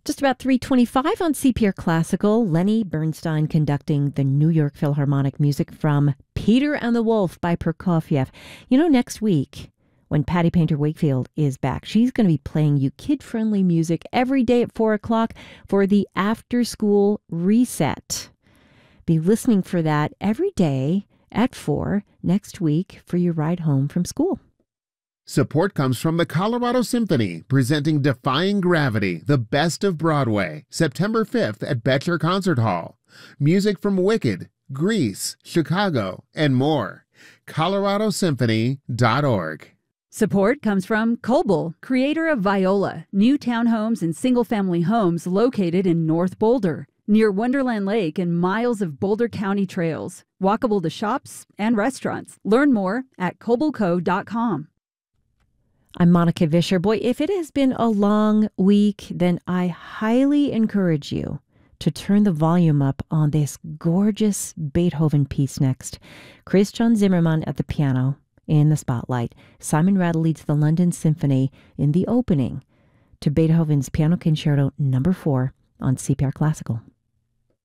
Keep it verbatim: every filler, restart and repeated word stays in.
Just about three twenty-five on C P R Classical. Lenny Bernstein conducting the New York Philharmonic music from Peter and the Wolf by Prokofiev. You know, next week, when Patty Painter Wakefield is back, she's going to be playing you kid-friendly music every day at four o'clock for the after-school reset. Be listening for that every day at four next week for your ride home from school. Support comes from the Colorado Symphony, presenting Defying Gravity, the best of Broadway, September fifth at Betcher Concert Hall. Music from Wicked, Grease, Chicago, and more. colorado symphony dot org. Support comes from Coble, creator of Viola, new townhomes and single-family homes located in North Boulder, near Wonderland Lake and miles of Boulder County trails, walkable to shops and restaurants. Learn more at coble co dot com. I'm Monica Vischer. Boy, if it has been a long week, then I highly encourage you to turn the volume up on this gorgeous Beethoven piece next. Christian Zimmermann at the piano in the spotlight. Simon Rattle leads the London Symphony in the opening to Beethoven's Piano Concerto number four on C P R Classical.